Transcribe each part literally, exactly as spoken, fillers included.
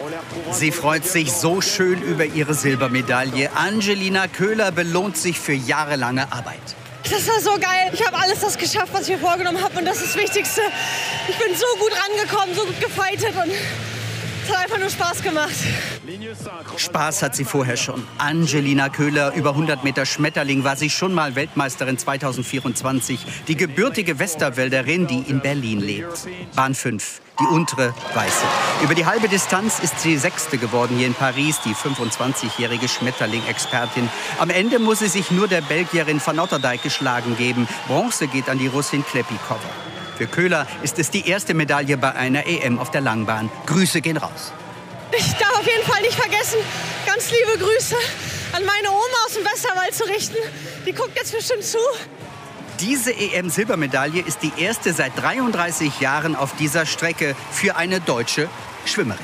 Sie freut sich so schön über ihre Silbermedaille. Angelina Köhler belohnt sich für jahrelange Arbeit. Das war so geil. Ich habe alles das geschafft, was ich mir vorgenommen habe. Und das ist das Wichtigste. Ich bin so gut rangekommen, so gut gefightet. Und es hat einfach nur Spaß gemacht. Spaß hat sie vorher schon. Angelina Köhler, über hundert Meter Schmetterling, war sie schon mal Weltmeisterin zweitausendvierundzwanzig. Die gebürtige Westerwälderin, die in Berlin lebt. Bahn fünf, die untere, weiße. Über die halbe Distanz ist sie Sechste geworden hier in Paris, die fünfundzwanzigjährige Schmetterling-Expertin. Am Ende muss sie sich nur der Belgierin Van Otterdijk geschlagen geben. Bronze geht an die Russin Klepikova. Für Köhler ist es die erste Medaille bei einer E M auf der Langbahn. Grüße gehen raus. Ich darf auf jeden Fall nicht vergessen, ganz liebe Grüße an meine Oma aus dem Westerwald zu richten. Die guckt jetzt bestimmt zu. Diese E M-Silbermedaille ist die erste seit dreiunddreißig Jahren auf dieser Strecke für eine deutsche Schwimmerin.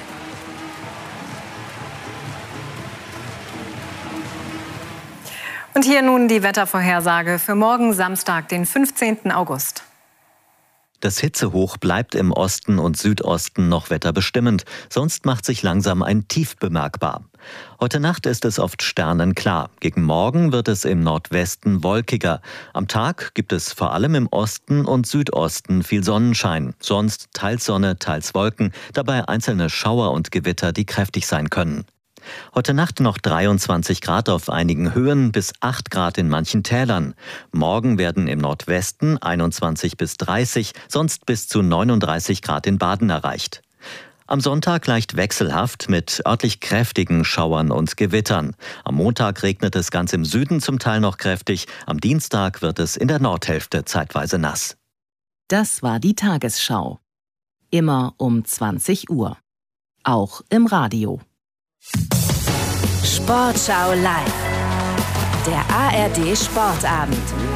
Und hier nun die Wettervorhersage für morgen Samstag, den fünfzehnten August. Das Hitzehoch bleibt im Osten und Südosten noch wetterbestimmend. Sonst macht sich langsam ein Tief bemerkbar. Heute Nacht ist es oft sternenklar. Gegen Morgen wird es im Nordwesten wolkiger. Am Tag gibt es vor allem im Osten und Südosten viel Sonnenschein. Sonst teils Sonne, teils Wolken. Dabei einzelne Schauer und Gewitter, die kräftig sein können. Heute Nacht noch dreiundzwanzig Grad auf einigen Höhen bis acht Grad in manchen Tälern. Morgen werden im Nordwesten einundzwanzig bis dreißig, sonst bis zu neununddreißig Grad in Baden erreicht. Am Sonntag leicht wechselhaft mit örtlich kräftigen Schauern und Gewittern. Am Montag regnet es ganz im Süden zum Teil noch kräftig. Am Dienstag wird es in der Nordhälfte zeitweise nass. Das war die Tagesschau. Immer um zwanzig Uhr. Auch im Radio. Sportschau live. Der A R D Sportabend.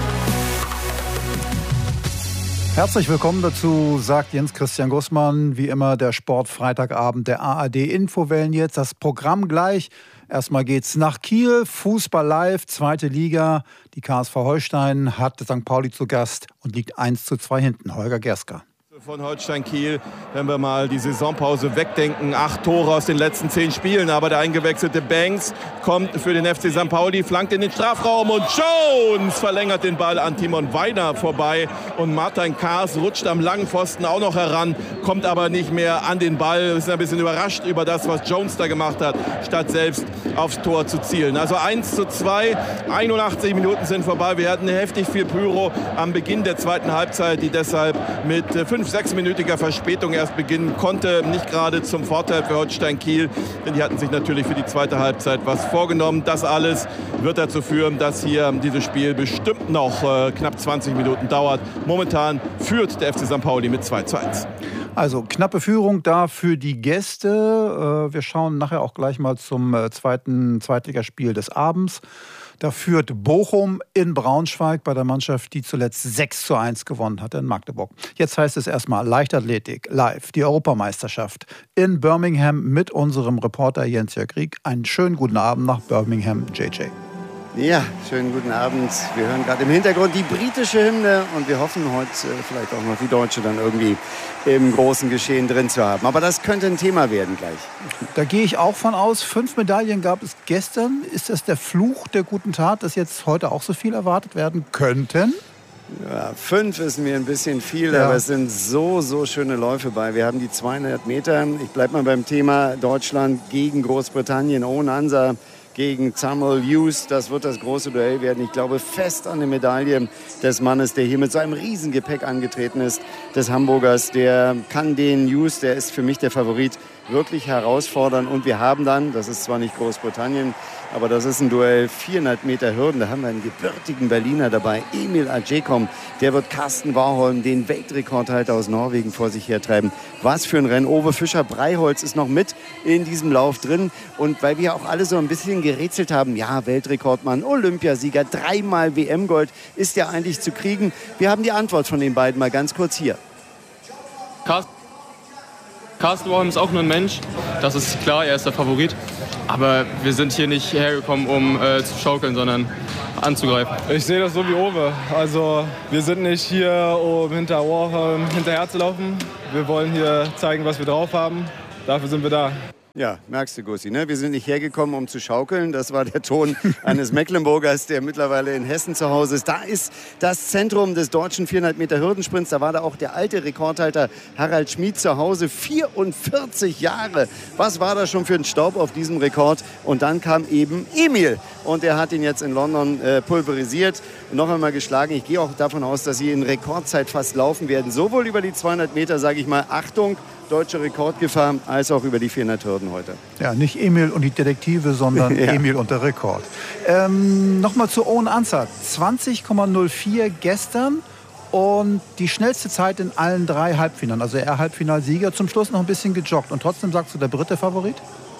Herzlich willkommen dazu, sagt Jens Christian Gussmann. Wie immer der Sportfreitagabend der A R D Infowellen jetzt. Das Programm gleich. Erstmal geht's nach Kiel, Fußball live, zweite Liga. Die K S V Holstein hat Sankt Pauli zu Gast und liegt eins zu zwei hinten. Holger Gerska. Von Holstein Kiel, wenn wir mal die Saisonpause wegdenken, acht Tore aus den letzten zehn Spielen, aber der eingewechselte Banks kommt für den F C Sankt Pauli, flankt in den Strafraum und Jones verlängert den Ball an Timon Weiner vorbei und Martin Kaas rutscht am langen Pfosten auch noch heran, kommt aber nicht mehr an den Ball, ist ein bisschen überrascht über das, was Jones da gemacht hat, statt selbst aufs Tor zu zielen. Also eins zu zwei, einundachtzig Minuten sind vorbei, wir hatten heftig viel Pyro am Beginn der zweiten Halbzeit, die deshalb mit fünf sechsminütiger Verspätung erst beginnen konnte. Nicht gerade zum Vorteil für Holstein Kiel, denn die hatten sich natürlich für die zweite Halbzeit was vorgenommen. Das alles wird dazu führen, dass hier dieses Spiel bestimmt noch äh, knapp zwanzig Minuten dauert. Momentan führt der F C Sankt Pauli mit zwei zu eins. Also knappe Führung da für die Gäste. Wir schauen nachher auch gleich mal zum zweiten Zweitligaspiel des Abends. Da führt Bochum in Braunschweig bei der Mannschaft, die zuletzt sechs zu eins gewonnen hat in Magdeburg. Jetzt heißt es erstmal Leichtathletik live, die Europameisterschaft in Birmingham mit unserem Reporter Jens-Jörg Rieck. Einen schönen guten Abend nach Birmingham, J J. Ja, schönen guten Abend. Wir hören gerade im Hintergrund die britische Hymne und wir hoffen heute äh, vielleicht auch noch die deutsche dann irgendwie im großen Geschehen drin zu haben. Aber das könnte ein Thema werden gleich. Da gehe ich auch von aus. Fünf Medaillen gab es gestern. Ist das der Fluch der guten Tat, dass jetzt heute auch so viel erwartet werden könnten? Ja, fünf ist mir ein bisschen viel, ja. Aber es sind so, so schöne Läufe bei. Wir haben die zweihundert Meter. Ich bleibe mal beim Thema Deutschland gegen Großbritannien. Owen Ansa gegen Samuel Hughes. Das wird das große Duell werden. Ich glaube fest an die Medaille des Mannes, der hier mit so einem Riesengepäck angetreten ist, des Hamburgers. Der kann den Hughes, der ist für mich der Favorit, wirklich herausfordern. Und wir haben dann, das ist zwar nicht Großbritannien, aber das ist ein Duell, vierhundert Meter Hürden. Da haben wir einen gebürtigen Berliner dabei, Emil Adjekom. Der wird Carsten Warholm, den Weltrekordhalter aus Norwegen, vor sich hertreiben. Was für ein Rennen. Owe Fischer-Breiholz ist noch mit in diesem Lauf drin. Und weil wir auch alle so ein bisschen gerätselt haben, ja, Weltrekordmann, Olympiasieger, dreimal W M-Gold, ist ja eigentlich zu kriegen. Wir haben die Antwort von den beiden mal ganz kurz hier. Carsten Carsten Warholm ist auch nur ein Mensch, das ist klar, er ist der Favorit. Aber wir sind hier nicht hergekommen, um äh, zu schaukeln, sondern anzugreifen. Ich sehe das so wie Owe. Also wir sind nicht hier, um hinter Warholm hinterher zu laufen. Wir wollen hier zeigen, was wir drauf haben. Dafür sind wir da. Ja, merkst du, Gussi, ne? Wir sind nicht hergekommen, um zu schaukeln. Das war der Ton eines Mecklenburgers, der mittlerweile in Hessen zu Hause ist. Da ist das Zentrum des deutschen vierhundert Meter Hürdensprints. Da war da auch der alte Rekordhalter Harald Schmid zu Hause. vierundvierzig Jahre. Was war da schon für ein Staub auf diesem Rekord? Und dann kam eben Emil. Und er hat ihn jetzt in London äh, pulverisiert. Noch einmal geschlagen. Ich gehe auch davon aus, dass sie in Rekordzeit fast laufen werden. Sowohl über die zweihundert Meter, sage ich mal, Achtung, deutsche Rekordgefahr, als auch über die vierhundert Hürden heute. Ja, nicht Emil und die Detektive, sondern ja. Emil und der Rekord. Ähm, Nochmal zu Owen Ansah. zwanzig Komma null vier gestern und die schnellste Zeit in allen drei Halbfinalen. Also er Halbfinalsieger, zum Schluss noch ein bisschen gejoggt. Und trotzdem sagst du, der Brite Favorit?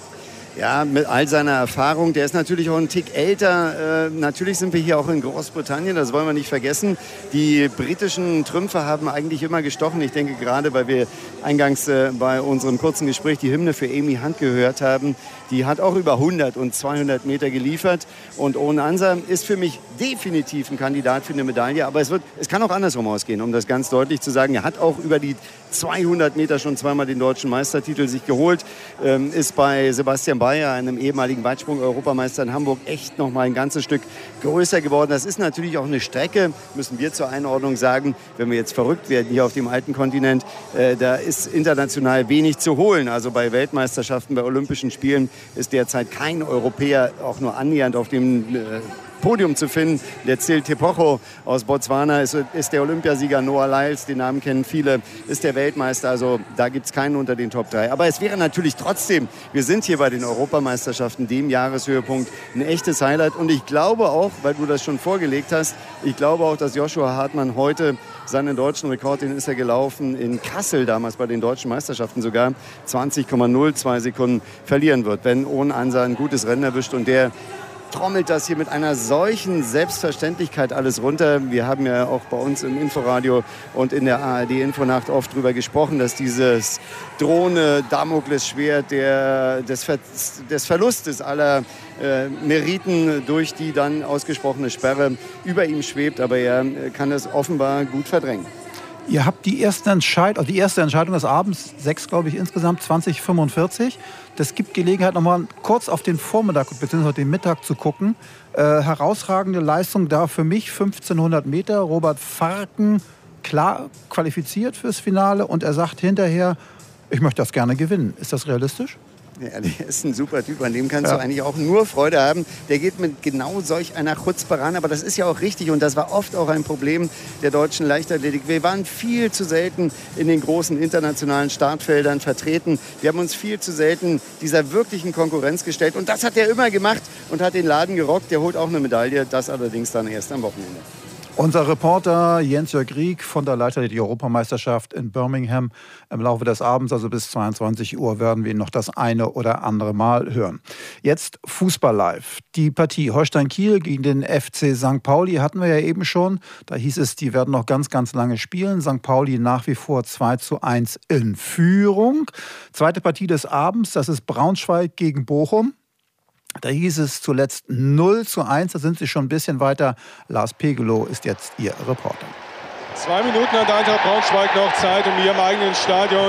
Ja, mit all seiner Erfahrung. Der ist natürlich auch ein Tick älter. Äh, natürlich sind wir hier auch in Großbritannien, das wollen wir nicht vergessen. Die britischen Trümpfe haben eigentlich immer gestochen. Ich denke gerade, weil wir eingangs äh, bei unserem kurzen Gespräch die Hymne für Amy Hunt gehört haben. Die hat auch über hundert und zweihundert Meter geliefert. Und Owen Ansah ist für mich definitiv ein Kandidat für eine Medaille. Aber es, wird, es kann auch andersrum ausgehen, um das ganz deutlich zu sagen. Er hat auch über die zweihundert Meter schon zweimal den deutschen Meistertitel sich geholt. Ähm, ist bei Sebastian Bayer, einem ehemaligen Weitsprung-Europameister in Hamburg, echt noch mal ein ganzes Stück größer geworden. Das ist natürlich auch eine Strecke, müssen wir zur Einordnung sagen, wenn wir jetzt verrückt werden hier auf dem alten Kontinent, äh, da ist international wenig zu holen. Also bei Weltmeisterschaften, bei Olympischen Spielen ist derzeit kein Europäer auch nur annähernd auf dem äh, Podium zu finden. Der Cil Tepocho aus Botswana ist, ist der Olympiasieger. Noah Lyles, den Namen kennen viele, ist der Weltmeister. Also da gibt es keinen unter den Top drei. Aber es wäre natürlich trotzdem, wir sind hier bei den Europameisterschaften, dem Jahreshöhepunkt, ein echtes Highlight. Und ich glaube auch, weil du das schon vorgelegt hast, ich glaube auch, dass Joshua Hartmann heute seinen deutschen Rekord, den ist er gelaufen in Kassel damals bei den deutschen Meisterschaften sogar, zwanzig Komma null zwei Sekunden verlieren wird, wenn Owen Ansah ein gutes Rennen erwischt. Und der trommelt das hier mit einer solchen Selbstverständlichkeit alles runter. Wir haben ja auch bei uns im Inforadio und in der A R D-Infonacht oft darüber gesprochen, dass dieses drohende Damoklesschwert der, des, Ver, des Verlustes aller äh, Meriten durch die dann ausgesprochene Sperre über ihm schwebt. Aber er kann es offenbar gut verdrängen. Ihr habt die erste Entscheidung, also die erste Entscheidung des Abends, sechs glaube ich insgesamt, zwanzig fünfundvierzig. Das gibt Gelegenheit, noch mal kurz auf den Vormittag bzw. den Mittag zu gucken. Äh, herausragende Leistung da für mich, fünfzehnhundert Meter. Robert Farken, klar qualifiziert fürs Finale. Und er sagt hinterher, ich möchte das gerne gewinnen. Ist das realistisch? Ja, der ist ein super Typ, an dem kannst ja. du eigentlich auch nur Freude haben. Der geht mit genau solch einer Chutzpe ran, aber das ist ja auch richtig und das war oft auch ein Problem der deutschen Leichtathletik. Wir waren viel zu selten in den großen internationalen Startfeldern vertreten. Wir haben uns viel zu selten dieser wirklichen Konkurrenz gestellt und das hat er immer gemacht und hat den Laden gerockt. Der holt auch eine Medaille, das allerdings dann erst am Wochenende. Unser Reporter Jens-Jörg Rieck von der Leichtathletik-Europameisterschaft in Birmingham. Im Laufe des Abends, also bis zweiundzwanzig Uhr, werden wir ihn noch das eine oder andere Mal hören. Jetzt Fußball live. Die Partie Holstein-Kiel gegen den F C Sankt Pauli hatten wir ja eben schon. Da hieß es, die werden noch ganz, ganz lange spielen. Sankt Pauli nach wie vor zwei zu eins in Führung. Zweite Partie des Abends, das ist Braunschweig gegen Bochum. Da hieß es zuletzt null zu eins, da sind sie schon ein bisschen weiter. Lars Pegelow ist jetzt Ihr Reporter. Zwei Minuten hat Eintracht Braunschweig noch Zeit, um hier im eigenen Stadion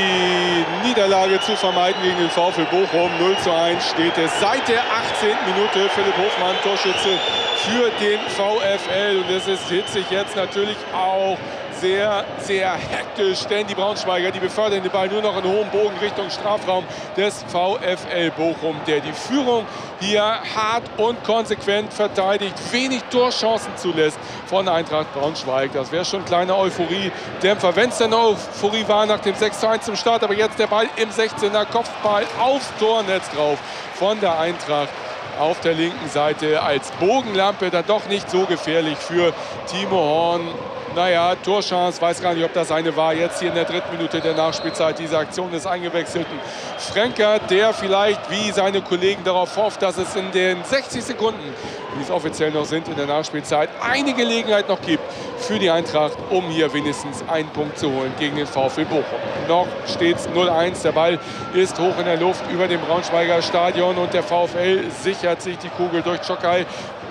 die Niederlage zu vermeiden gegen den VfL Bochum. null zu eins steht es seit der achtzehnten Minute. Philipp Hofmann, Torschütze für den VfL. Und es ist hitzig jetzt natürlich auch sehr, sehr hektisch, denn die Braunschweiger, die befördern den Ball nur noch in hohem Bogen Richtung Strafraum des VfL Bochum, der die Führung hier hart und konsequent verteidigt, wenig Torchancen zulässt von Eintracht Braunschweig. Das wäre schon ein kleiner Euphorie-Dämpfer, wenn es eine Euphorie war nach dem sechs zu eins zum Start, aber jetzt der Ball im sechzehner, Kopfball aufs Tornetz drauf von der Eintracht. Auf der linken Seite als Bogenlampe, dann doch nicht so gefährlich für Timo Horn. Naja, Torchance, weiß gar nicht, ob das eine war. Jetzt hier in der dritten Minute der Nachspielzeit diese Aktion des eingewechselten Fränker, der vielleicht wie seine Kollegen darauf hofft, dass es in den sechzig Sekunden, wie es offiziell noch sind in der Nachspielzeit, eine Gelegenheit noch gibt für die Eintracht, um hier wenigstens einen Punkt zu holen gegen den VfL Bochum. Noch steht es null eins, der Ball ist hoch in der Luft über dem Braunschweiger Stadion und der VfL sichert sich die Kugel durch Czokaj.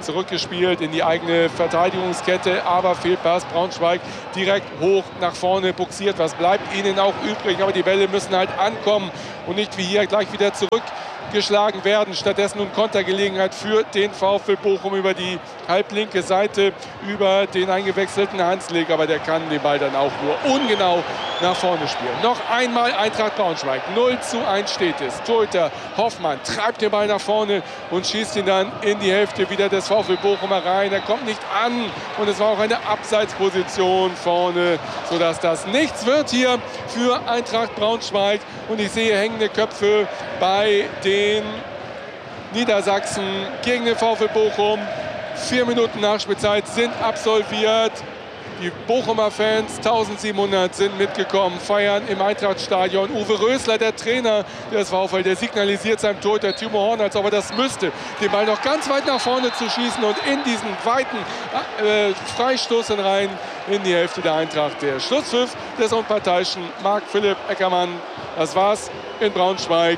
zurückgespielt in die eigene Verteidigungskette, aber Fehlpass. Braunschweig direkt hoch nach vorne buxiert. Was bleibt ihnen auch übrig? Aber die Bälle müssen halt ankommen und nicht wie hier gleich wieder zurückgeschlagen werden. Stattdessen nun Kontergelegenheit für den VfL Bochum über die halblinke Seite, über den eingewechselten Hanslik. Aber der kann den Ball dann auch nur ungenau nach vorne spielen. Noch einmal Eintracht Braunschweig. null zu eins steht es. Torhüter Hoffmann treibt den Ball nach vorne und schießt ihn dann in die Hälfte wieder des VfL Bochumer rein. Er kommt nicht an und es war auch eine Abseitsposition vorne, sodass das nichts wird hier für Eintracht Braunschweig. Und ich sehe hängende Köpfe bei den Niedersachsen gegen den VfL Bochum. Vier Minuten Nachspielzeit sind absolviert. Die Bochumer Fans, eintausendsiebenhundert, sind mitgekommen, feiern im Eintrachtstadion. Uwe Rösler, der Trainer des VfL, der signalisiert seinem Torhüter Timo Horn, als ob er das müsste, den Ball noch ganz weit nach vorne zu schießen und in diesen weiten äh, Freistoß rein in die Hälfte der Eintracht. Der Schlusspfiff des unparteiischen Marc-Philipp Eckermann. Das war's in Braunschweig.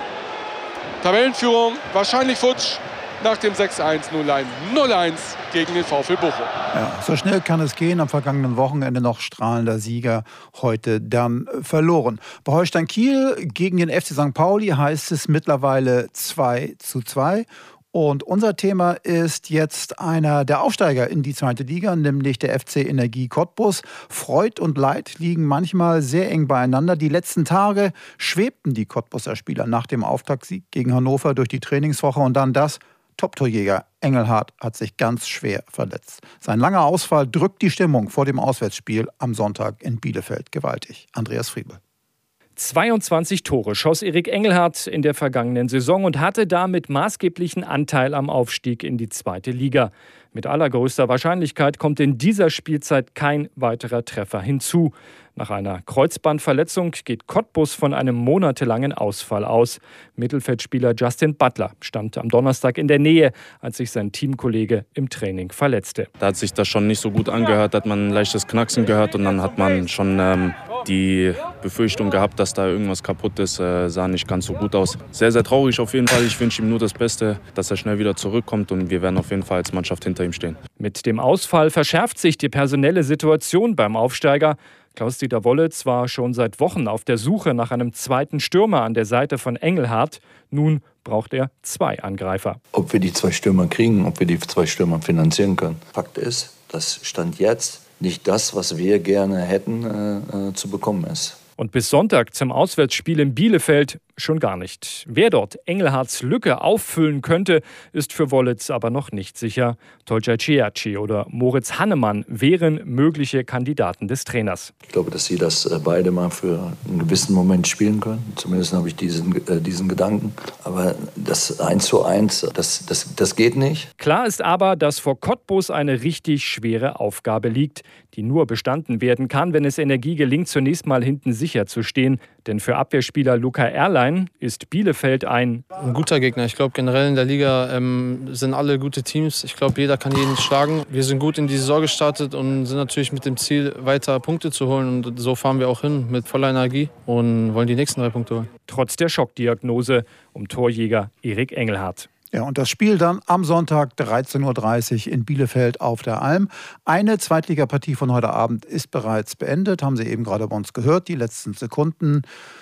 Tabellenführung wahrscheinlich futsch nach dem sechs eins, null eins gegen den VfL Bochum. Ja, so schnell kann es gehen. Am vergangenen Wochenende noch strahlender Sieger, heute dann verloren. Bei Holstein Kiel gegen den F C Sankt Pauli heißt es mittlerweile zwei zu zwei. Und unser Thema ist jetzt einer der Aufsteiger in die zweite Liga, nämlich der F C Energie Cottbus. Freud und Leid liegen manchmal sehr eng beieinander. Die letzten Tage schwebten die Cottbuser Spieler nach dem Auftaktsieg gegen Hannover durch die Trainingswoche und dann das. Top-Torjäger Engelhardt hat sich ganz schwer verletzt. Sein langer Ausfall drückt die Stimmung vor dem Auswärtsspiel am Sonntag in Bielefeld gewaltig. Andreas Friebel. zweiundzwanzig Tore schoss Erik Engelhardt in der vergangenen Saison und hatte damit maßgeblichen Anteil am Aufstieg in die zweite Liga. Mit allergrößter Wahrscheinlichkeit kommt in dieser Spielzeit kein weiterer Treffer hinzu. Nach einer Kreuzbandverletzung geht Cottbus von einem monatelangen Ausfall aus. Mittelfeldspieler Justin Butler stand am Donnerstag in der Nähe, als sich sein Teamkollege im Training verletzte. Da hat sich das schon nicht so gut angehört, hat man ein leichtes Knacksen gehört und dann hat man schon ähm, die Befürchtung gehabt, dass da irgendwas kaputt ist. Äh, sah nicht ganz so gut aus. Sehr, sehr traurig auf jeden Fall. Ich wünsche ihm nur das Beste, dass er schnell wieder zurückkommt und wir werden auf jeden Fall als Mannschaft hinter ihm stehen. Mit dem Ausfall verschärft sich die personelle Situation beim Aufsteiger. Klaus-Dieter Wollitz war schon seit Wochen auf der Suche nach einem zweiten Stürmer an der Seite von Engelhardt. Nun braucht er zwei Angreifer. Ob wir die zwei Stürmer kriegen, ob wir die zwei Stürmer finanzieren können. Fakt ist, das Stand jetzt nicht das, was wir gerne hätten, äh, zu bekommen ist. Und bis Sonntag zum Auswärtsspiel in Bielefeld schon gar nicht. Wer dort Engelhardts Lücke auffüllen könnte, ist für Wollitz aber noch nicht sicher. Tolga Ciacci oder Moritz Hannemann wären mögliche Kandidaten des Trainers. Ich glaube, dass sie das beide mal für einen gewissen Moment spielen können. Zumindest habe ich diesen, äh, diesen Gedanken. Aber das eins zu eins, das, das, das geht nicht. Klar ist aber, dass vor Cottbus eine richtig schwere Aufgabe liegt, die nur bestanden werden kann, wenn es Energie gelingt, zunächst mal hinten sicher zu stehen. Denn für Abwehrspieler Luca Erlein ist Bielefeld ein ein guter Gegner. Ich glaube, generell in der Liga ähm, sind alle gute Teams. Ich glaube, jeder kann jeden schlagen. Wir sind gut in die Saison gestartet und sind natürlich mit dem Ziel, weiter Punkte zu holen. Und so fahren wir auch hin mit voller Energie und wollen die nächsten drei Punkte holen. Trotz der Schockdiagnose um Torjäger Erik Engelhardt. Ja, und das Spiel dann am Sonntag dreizehn Uhr dreißig in Bielefeld auf der Alm. Eine Zweitligapartie von heute Abend ist bereits beendet, haben Sie eben gerade bei uns gehört, die letzten Sekunden.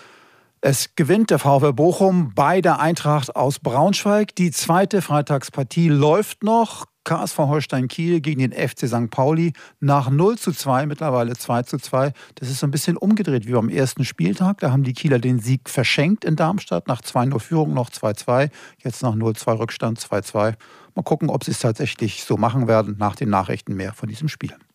Es gewinnt der VfL Bochum bei der Eintracht aus Braunschweig. Die zweite Freitagspartie läuft noch. K S V Holstein Kiel gegen den F C Sankt Pauli nach null zu zwei, mittlerweile zwei zu zwei. Das ist so ein bisschen umgedreht wie beim ersten Spieltag. Da haben die Kieler den Sieg verschenkt in Darmstadt. Nach zwei null Führung noch zwei zwei. Jetzt nach null zwei Rückstand zwei zwei. Mal gucken, ob sie es tatsächlich so machen werden. Nach den Nachrichten mehr von diesem Spiel.